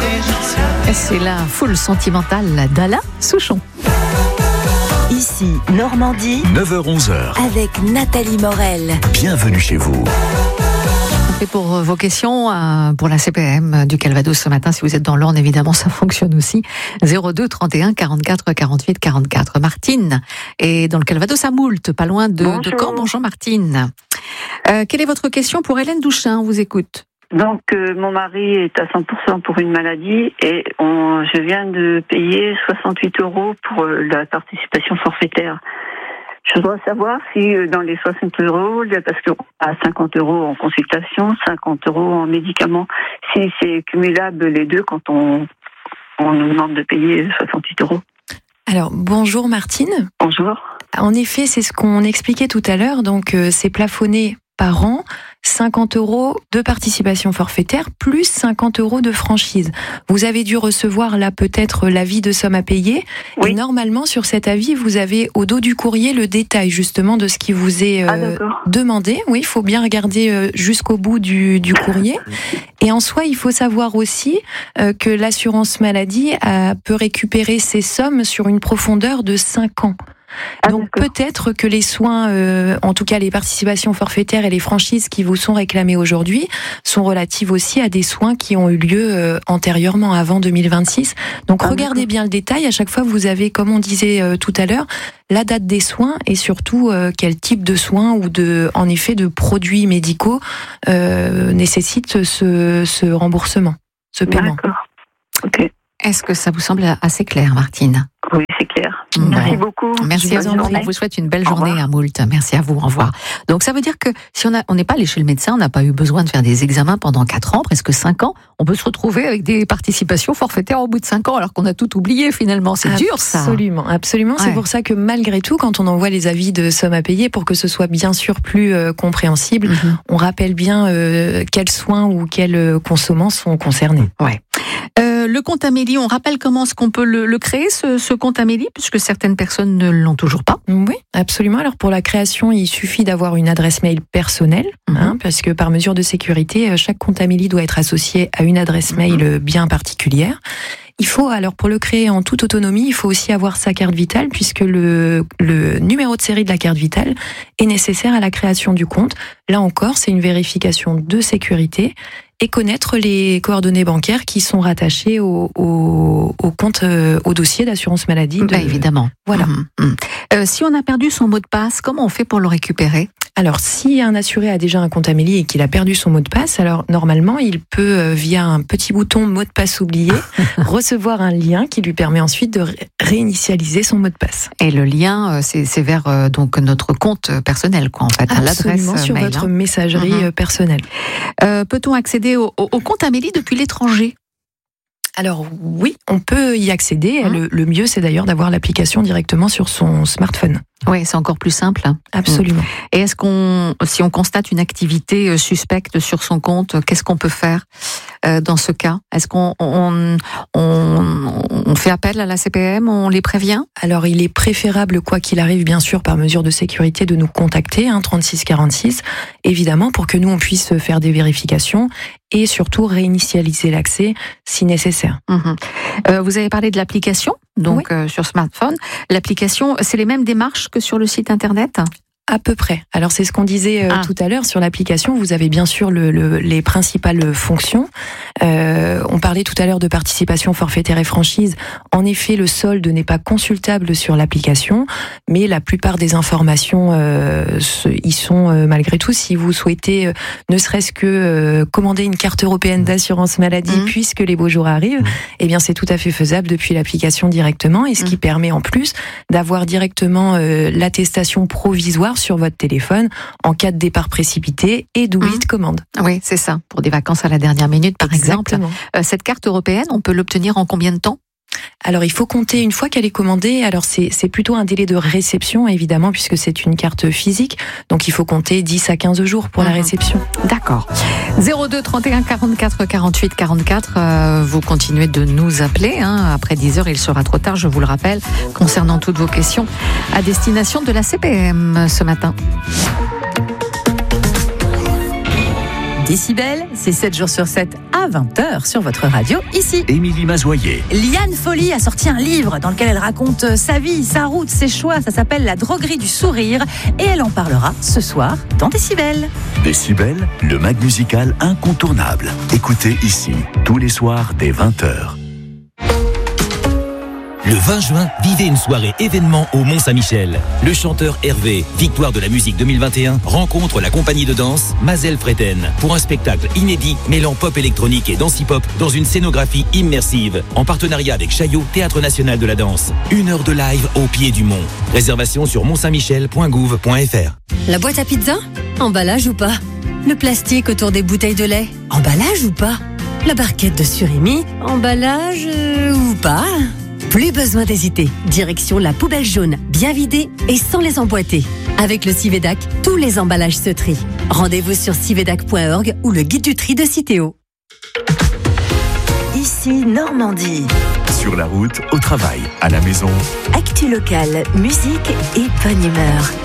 C'est la foule sentimentale d'Alain Souchon. Ici, Normandie, 9h-11h. avec Nathalie Morel. Bienvenue chez vous. Et pour vos questions, pour la CPM du Calvados ce matin, si vous êtes dans l'Orne, évidemment, ça fonctionne aussi. 02 31 44 48 44. Martine est dans le Calvados à Moult, pas loin de Caen. Bonjour Martine. Quelle est votre question pour Hélène Douchin? On vous écoute. Donc, mon mari est à 100% pour une maladie et je viens de payer 68 € pour la participation forfaitaire. Je voudrais savoir si dans les 60 €, parce qu'on a 50 € en consultation, 50 € en médicaments, si c'est cumulable les deux quand on nous demande de payer 68 €. Alors, bonjour Martine. Bonjour. En effet, c'est ce qu'on expliquait tout à l'heure, donc c'est plafonné par an, 50 € de participation forfaitaire plus 50 € de franchise. Vous avez dû recevoir là peut-être l'avis de somme à payer. Oui. Et normalement sur cet avis, vous avez au dos du courrier le détail justement de ce qui vous est demandé. Oui, il faut bien regarder jusqu'au bout du courrier. Et en soi, il faut savoir aussi que l'assurance maladie peut récupérer ces sommes sur une profondeur de 5 ans. Donc peut-être que les soins, en tout cas les participations forfaitaires et les franchises qui vous sont réclamées aujourd'hui, sont relatives aussi à des soins qui ont eu lieu antérieurement, avant 2026. Donc regardez bien le détail. À chaque fois, vous avez, comme on disait tout à l'heure, la date des soins et surtout quel type de soins ou en effet de produits médicaux nécessitent ce remboursement, ce paiement. D'accord. Ok. Est-ce que ça vous semble assez clair, Martine? Oui, c'est clair. Merci beaucoup. Merci à vous. On vous souhaite une belle journée à Moult. Merci à vous. Au revoir. Donc ça veut dire que si on n'est pas allé chez le médecin, on n'a pas eu besoin de faire des examens pendant 4 ans, presque 5 ans, on peut se retrouver avec des participations forfaitaires au bout de 5 ans, alors qu'on a tout oublié finalement. C'est dur ça. Absolument. Ouais. C'est pour ça que malgré tout, quand on envoie les avis de somme à payer, pour que ce soit bien sûr plus compréhensible, on rappelle bien quels soins ou quels consommants sont concernés. Ouais. Le compte Amélie, on rappelle comment est-ce qu'on peut le créer, ce compte Amélie, puisque certaines personnes ne l'ont toujours pas. Oui, absolument. Alors pour la création, il suffit d'avoir une adresse mail personnelle, parce que par mesure de sécurité, chaque compte Amélie doit être associé à une adresse mail bien particulière. Il faut, alors pour le créer en toute autonomie, il faut aussi avoir sa carte vitale, puisque le numéro de série de la carte vitale est nécessaire à la création du compte. Là encore, c'est une vérification de sécurité et connaître les coordonnées bancaires qui sont rattachées au compte, au dossier d'assurance maladie. Évidemment. Voilà. Si on a perdu son mot de passe, comment on fait pour le récupérer? Alors, si un assuré a déjà un compte Amélie et qu'il a perdu son mot de passe, alors normalement, il peut, via un petit bouton mot de passe oublié, recevoir un lien qui lui permet ensuite de réinitialiser son mot de passe. Et le lien, c'est vers donc notre compte personnel, quoi, en fait, à l'adresse absolument, sur mail, votre messagerie personnelle. Peut-on accéder au compte Amélie depuis l'étranger? Alors oui, on peut y accéder. Le mieux, c'est d'ailleurs d'avoir l'application directement sur son smartphone. Oui, c'est encore plus simple. Absolument. Et est-ce si on constate une activité suspecte sur son compte, qu'est-ce qu'on peut faire dans ce cas? Est-ce qu'on fait appel à la CPM, on les prévient? Alors, il est préférable, quoi qu'il arrive, bien sûr, par mesure de sécurité, de nous contacter, 36 46, évidemment, pour que nous, on puisse faire des vérifications et surtout réinitialiser l'accès si nécessaire. Vous avez parlé de l'application, donc sur smartphone. L'application, c'est les mêmes démarches que sur le site internet? À peu près. Alors c'est ce qu'on disait tout à l'heure sur l'application. Vous avez bien sûr les principales fonctions. On parlait tout à l'heure de participation forfaitaire et franchise. En effet, le solde n'est pas consultable sur l'application, mais la plupart des informations y sont malgré tout. Si vous souhaitez ne serait-ce que commander une carte européenne d'assurance maladie puisque les beaux jours arrivent, eh bien c'est tout à fait faisable depuis l'application directement, et ce qui permet en plus d'avoir directement l'attestation provisoire sur votre téléphone en cas de départ précipité et d'oubli de commande. Oui, c'est ça. Pour des vacances à la dernière minute, par exemple. Cette carte européenne, on peut l'obtenir en combien de temps? Alors, il faut compter une fois qu'elle est commandée. Alors, c'est plutôt un délai de réception, évidemment, puisque c'est une carte physique. Donc, il faut compter 10 à 15 jours pour la réception. D'accord. 02 31 44 48 44. Vous continuez de nous appeler. Après 10 heures, il sera trop tard, je vous le rappelle, concernant toutes vos questions à destination de la CPM ce matin. Décibel, c'est 7 jours sur 7 à à 20h sur votre radio ici. Émilie Mazoyer. Liane Folly a sorti un livre dans lequel elle raconte sa vie, sa route, ses choix. Ça s'appelle La droguerie du sourire et elle en parlera ce soir dans Décibel. Décibel, le mag musical incontournable. Écoutez ici, tous les soirs dès 20h. Le 20 juin, vivez une soirée événement au Mont-Saint-Michel. Le chanteur Hervé, victoire de la musique 2021, rencontre la compagnie de danse Mazel Freten pour un spectacle inédit mêlant pop électronique et danse-hip-hop dans une scénographie immersive en partenariat avec Chaillot, Théâtre National de la Danse. 1 heure de live au pied du mont. Réservation sur montsaintmichel.gouv.fr. La boîte à pizza ? Emballage ou pas ? Le plastique autour des bouteilles de lait ? Emballage ou pas ? La barquette de surimi ? Emballage ou pas ? Plus besoin d'hésiter. Direction la poubelle jaune, bien vidée et sans les emboîter. Avec le Civedac, tous les emballages se trient. Rendez-vous sur civedac.org ou le guide du tri de Citeo. Ici Normandie. Sur la route, au travail, à la maison. Actu locale, musique et bonne humeur.